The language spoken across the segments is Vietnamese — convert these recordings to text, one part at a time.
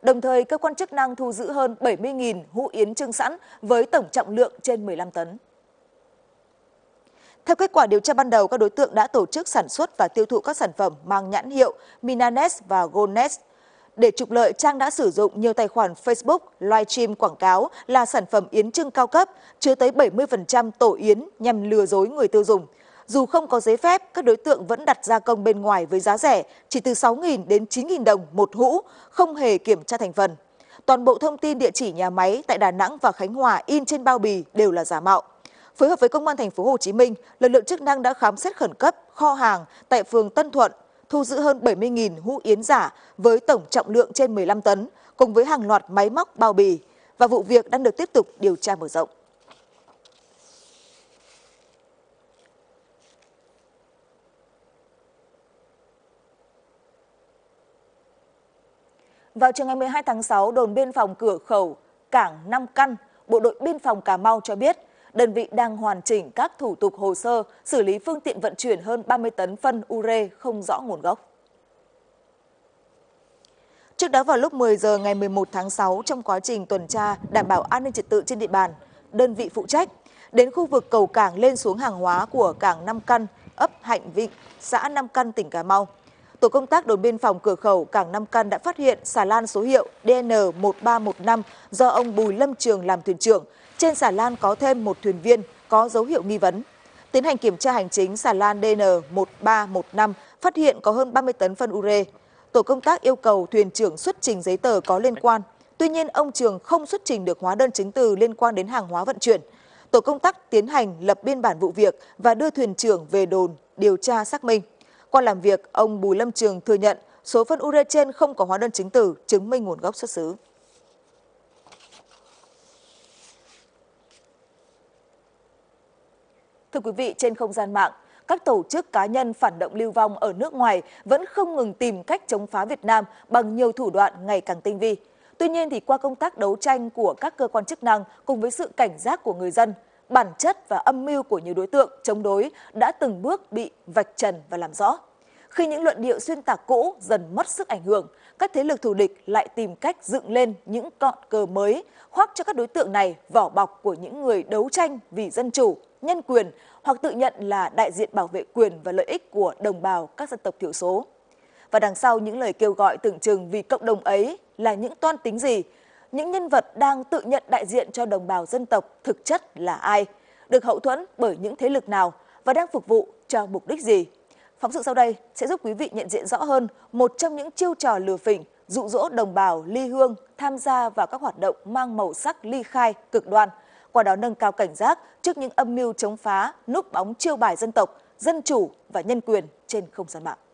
Đồng thời, cơ quan chức năng thu giữ hơn 70.000 hũ yến trưng sẵn với tổng trọng lượng trên 15 tấn. Theo kết quả điều tra ban đầu, các đối tượng đã tổ chức sản xuất và tiêu thụ các sản phẩm mang nhãn hiệu Minanes và Goldness. Để trục lợi, Trang đã sử dụng nhiều tài khoản Facebook livestream quảng cáo là sản phẩm yến trưng cao cấp, chứa tới 70% tổ yến nhằm lừa dối người tiêu dùng. Dù không có giấy phép, các đối tượng vẫn đặt gia công bên ngoài với giá rẻ, chỉ từ 6.000 đến 9.000 đồng một hũ, không hề kiểm tra thành phần. Toàn bộ thông tin địa chỉ nhà máy tại Đà Nẵng và Khánh Hòa in trên bao bì đều là giả mạo. Phối hợp với Công an thành phố Hồ Chí Minh, lực lượng chức năng đã khám xét khẩn cấp kho hàng tại phường Tân Thuận, thu giữ hơn 70.000 hũ yến giả với tổng trọng lượng trên 15 tấn, cùng với hàng loạt máy móc bao bì, và vụ việc đang được tiếp tục điều tra mở rộng. Vào chiều ngày 12 tháng 6, đồn biên phòng cửa khẩu Cảng Nam Căn, Bộ đội Biên phòng Cà Mau cho biết, đơn vị đang hoàn chỉnh các thủ tục hồ sơ xử lý phương tiện vận chuyển hơn 30 tấn phân ure không rõ nguồn gốc. Trước đó vào lúc 10 giờ ngày 11 tháng 6, trong quá trình tuần tra đảm bảo an ninh trật tự trên địa bàn, đơn vị phụ trách đến khu vực cầu cảng lên xuống hàng hóa của cảng Nam Căn, ấp Hạnh Vịnh, xã Nam Căn, tỉnh Cà Mau. Tổ công tác đồn biên phòng cửa khẩu cảng Nam Căn đã phát hiện xà lan số hiệu DN1315 do ông Bùi Lâm Trường làm thuyền trưởng. Trên xà lan có thêm một thuyền viên có dấu hiệu nghi vấn. Tiến hành kiểm tra hành chính xà lan DN1315, phát hiện có hơn 30 tấn phân ure. Tổ công tác yêu cầu thuyền trưởng xuất trình giấy tờ có liên quan. Tuy nhiên, ông Trường không xuất trình được hóa đơn chứng từ liên quan đến hàng hóa vận chuyển. Tổ công tác tiến hành lập biên bản vụ việc và đưa thuyền trưởng về đồn điều tra xác minh. Qua làm việc, ông Bùi Lâm Trường thừa nhận số phân ure trên không có hóa đơn chứng từ chứng minh nguồn gốc xuất xứ. Thưa quý vị, trên không gian mạng, các tổ chức cá nhân phản động lưu vong ở nước ngoài vẫn không ngừng tìm cách chống phá Việt Nam bằng nhiều thủ đoạn ngày càng tinh vi. Tuy nhiên, thì qua công tác đấu tranh của các cơ quan chức năng cùng với sự cảnh giác của người dân, bản chất và âm mưu của nhiều đối tượng chống đối đã từng bước bị vạch trần và làm rõ. Khi những luận điệu xuyên tạc cũ dần mất sức ảnh hưởng, các thế lực thù địch lại tìm cách dựng lên những cọn cờ mới, khoác cho các đối tượng này vỏ bọc của những người đấu tranh vì dân chủ, nhân quyền, hoặc tự nhận là đại diện bảo vệ quyền và lợi ích của đồng bào các dân tộc thiểu số. Và đằng sau những lời kêu gọi tưởng chừng vì cộng đồng ấy là những toan tính gì? Những nhân vật đang tự nhận đại diện cho đồng bào dân tộc thực chất là ai? Được hậu thuẫn bởi những thế lực nào và đang phục vụ cho mục đích gì? Phóng sự sau đây sẽ giúp quý vị nhận diện rõ hơn một trong những chiêu trò lừa phỉnh, dụ dỗ đồng bào ly hương tham gia vào các hoạt động mang màu sắc ly khai cực đoan, qua đó nâng cao cảnh giác trước những âm mưu chống phá, núp bóng chiêu bài dân tộc, dân chủ và nhân quyền trên không gian mạng.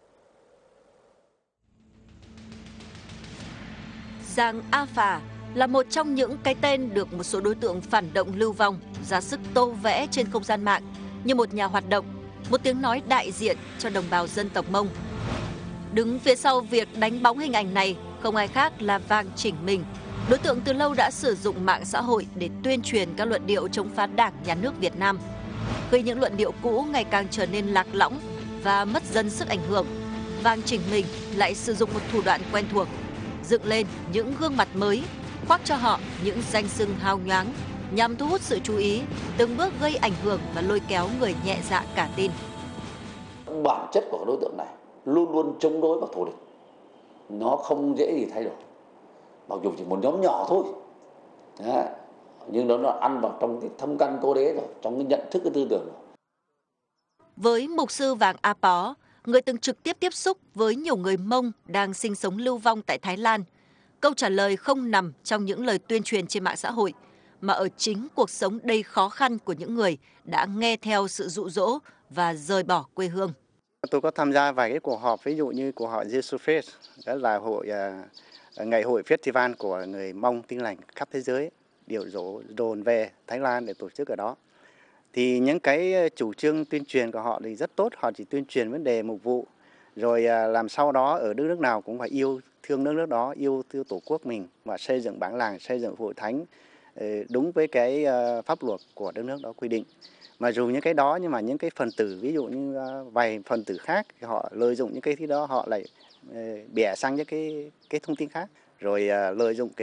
Giàng A Phà là một trong những cái tên được một số đối tượng phản động lưu vong ra sức tô vẽ trên không gian mạng như một nhà hoạt động, một tiếng nói đại diện cho đồng bào dân tộc Mông. Đứng phía sau việc đánh bóng hình ảnh này không ai khác là Vàng Chỉnh Mình. Đối tượng từ lâu đã sử dụng mạng xã hội để tuyên truyền các luận điệu chống phá Đảng, Nhà nước Việt Nam. Khi những luận điệu cũ ngày càng trở nên lạc lõng và mất dần sức ảnh hưởng, Vàng Chỉnh Mình lại sử dụng một thủ đoạn quen thuộc, dựng lên những gương mặt mới, khoác cho họ những danh xưng hào nhoáng nhằm thu hút sự chú ý, từng bước gây ảnh hưởng và lôi kéo người nhẹ dạ cả tin. Bản chất của đối tượng này luôn luôn chống đối và thù địch, nó không dễ gì thay đổi, mặc dù chỉ một nhóm nhỏ thôi. Đấy. Nhưng nó ăn vào trong cái thâm căn cố đế rồi, trong cái nhận thức, cái tư tưởng rồi. Với mục sư Vàng A Pó, người từng trực tiếp tiếp xúc với nhiều người Mông đang sinh sống lưu vong tại Thái Lan, câu trả lời không nằm trong những lời tuyên truyền trên mạng xã hội, mà ở chính cuộc sống đầy khó khăn của những người đã nghe theo sự dụ dỗ và rời bỏ quê hương. Tôi có tham gia vài cái cuộc họp, ví dụ như cuộc họp Jesus Fest, đó là ngày hội festival của người Mông Tin Lành khắp thế giới, điều dồn về Thái Lan để tổ chức ở đó. Thì những cái chủ trương tuyên truyền của họ thì rất tốt, họ chỉ tuyên truyền vấn đề mục vụ, rồi làm sau đó ở nước nào cũng phải yêu thương nước đó, yêu thương tổ quốc mình và xây dựng bản làng, xây dựng hội thánh đúng với cái pháp luật của đất nước đó quy định. Mà dù những cái đó nhưng mà những cái phần tử, ví dụ như vài phần tử khác, họ lợi dụng những cái thứ đó, họ lại bẻ sang những cái thông tin khác, rồi lợi dụng